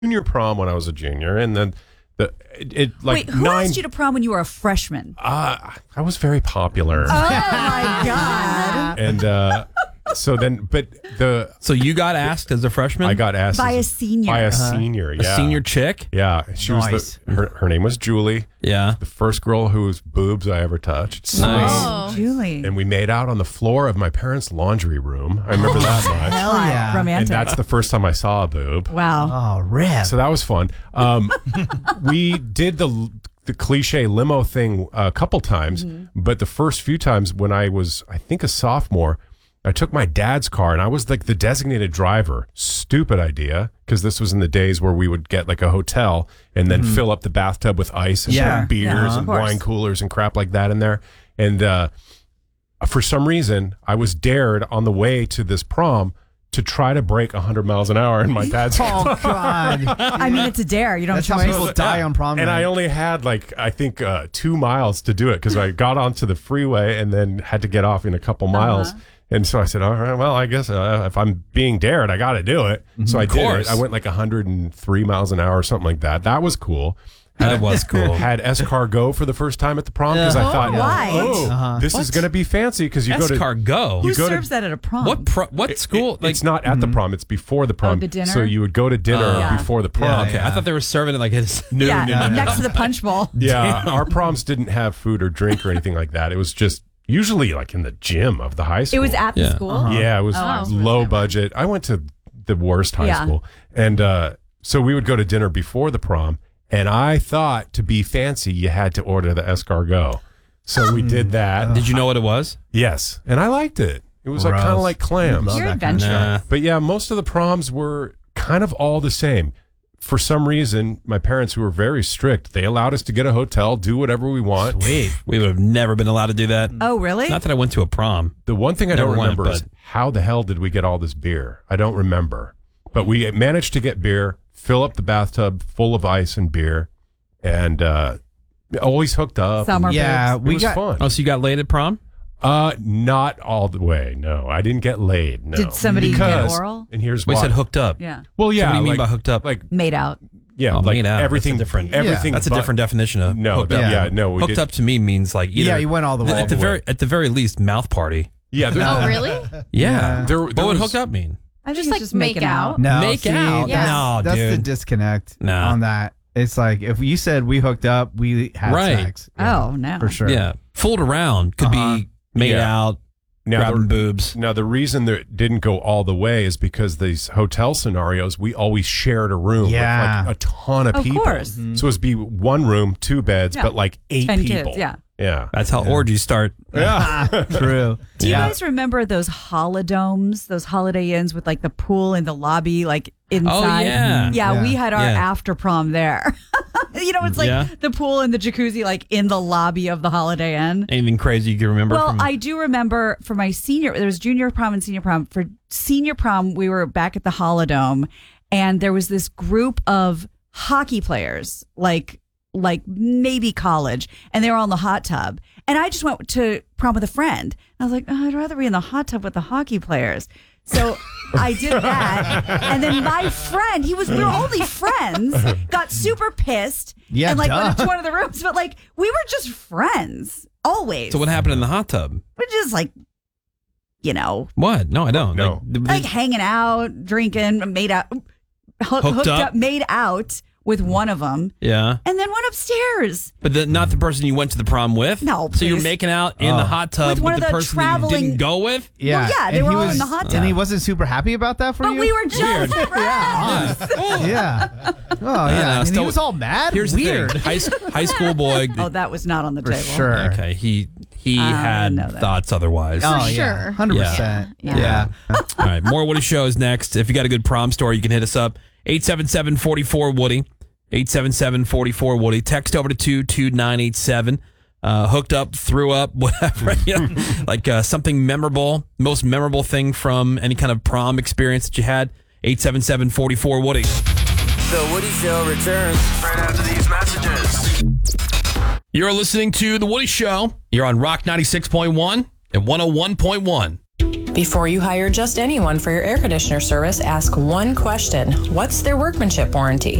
junior prom when I was a junior, and then Wait, who asked you to prom when you were a freshman? I was very popular. Oh my God! And So you got asked as a freshman? I got asked by a senior. By a senior, yeah. A senior chick? Yeah, she was her name was Julie. Yeah, the first girl whose boobs I ever touched. Nice. Oh, Julie. And we made out on the floor of my parents' laundry room. I remember that much. Hell yeah, romantic. And that's the first time I saw a boob. Wow. Oh, rip. So that was fun. We did the cliche limo thing a couple times, but the first few times when I was, I think, a sophomore, I took my dad's car and I was like the designated driver. Stupid idea, because this was in the days where we would get like a hotel and then fill up the bathtub with ice and put beers and wine coolers and crap like that in there. And for some reason, I was dared on the way to this prom to try to break 100 miles an hour in my dad's car. Oh, God. I mean, it's a dare. You don't That's have how choice. people die on prom night. And I only had like, I think 2 miles to do it because I got onto the freeway and then had to get off in a couple miles. And so I said, all right, well, I guess if I'm being dared, I got to do it. So I did it. I went like 103 miles an hour or something like that. That was cool. That was cool. Had escargot for the first time at the prom because I thought, why? This is going to be fancy because you go to escargot. Who serves that at a prom? What school? It's not at the prom. It's before the prom. the dinner? So you would go to dinner before the prom. Okay, I thought they were serving it like his. No. Next to the punch bowl. Yeah, our proms didn't have food or drink or anything like that. It was just usually like in the gym of the high school. It was at the school? Yeah, it was low budget. I went to the worst high school. And so we would go to dinner before the prom. And I thought to be fancy, you had to order the escargot. So we did that. Did you know what it was? Yes. And I liked it. It was like kind of like clams. You're adventurous. But yeah, most of the proms were kind of all the same. For some reason, my parents, who were very strict, they allowed us to get a hotel, do whatever we want. Sweet. We would have never been allowed to do that. Oh, really? Not that I went to a prom. The one thing I don't remember is but- how the hell did we get all this beer? I don't remember. But we managed to get beer, fill up the bathtub full of ice and beer, and always hooked up. Summer Yeah, It was fun. Oh, so you got laid at prom? Not all the way. No, I didn't get laid. No. Did somebody get oral? And here's We why. said hooked up. Yeah. Well, yeah. So what do you mean like, by hooked up? Like, Made out. yeah, Oh, like made out. everything That's a different. Everything. That's a but- different definition of No, hooked up. no. We Hooked did, up to me means like either. Yeah, you went all the way. At the very least, mouth party. Yeah. Oh, really? Yeah. There what would was- hooked up mean? I Just think like it's make making out. No, Make see, out? Yeah. No, that's the dude. disconnect Nah. on that. It's like if you said we hooked up, we had Right. sex. Oh, no. For sure. Yeah. Fooled around could be made Yeah. out, Now, grabbing boobs. Now, the reason that it didn't go all the way is because these hotel scenarios, we always shared a room Yeah. with like a ton of people. course. So it'd be one room, 2 beds, Yeah. but like 8 10 people. kids, yeah. Yeah. That's how orgies start. Yeah. True. Do you guys remember those holodomes, those Holiday Inns with like the pool in the lobby, like inside? yeah. Yeah, we had our Yeah. after prom there. You know, it's like Yeah. the pool and the jacuzzi, like in the lobby of the Holiday Inn. Anything crazy you can remember Well, from I do remember for my senior, there was junior prom and senior prom. For senior prom, we were back at the Holodome, and there was this group of hockey players, like maybe college, and they were all in the hot tub. And I just went to prom with a friend. I was like, oh, I'd rather be in the hot tub with the hockey players. So I did that. And then my friend, we were only friends, got super pissed. Yeah, and like duh. went into one of the rooms. But like, we were just friends, always. So what happened in the hot tub? We're just like, you know, What? No, I don't. No. like hanging out, drinking, made out, hooked up, made out with one of them, yeah. and then went upstairs. But not the person you went to the prom with? No, So you're please. making out in the hot tub With one with of the the person that you traveling- didn't go with? Yeah. Well, yeah, they And were he all was, in the hot tub. And he wasn't super happy about that for But you? we were just Weird. friends. Yeah. Oh, yeah. no, And he still- was all mad? Here's Weird. the thing. High school boy. Oh, that was not on the For table. sure. Okay, he I know had that. thoughts otherwise. Oh, sure. yeah. 100%. Yeah. Yeah. All right, more Woody shows next. If you got a good prom story, you can hit us up. 877-44-WOODY. 877-44-WOODY. Text over to 22987. Hooked up, threw up, whatever. You know, like something memorable, most memorable thing from any kind of prom experience that you had. 877-44-WOODY. The Woody Show returns right after these messages. You're listening to The Woody Show. You're on Rock 96.1 and 101.1. Before you hire just anyone for your air conditioner service, ask one question. What's their workmanship warranty?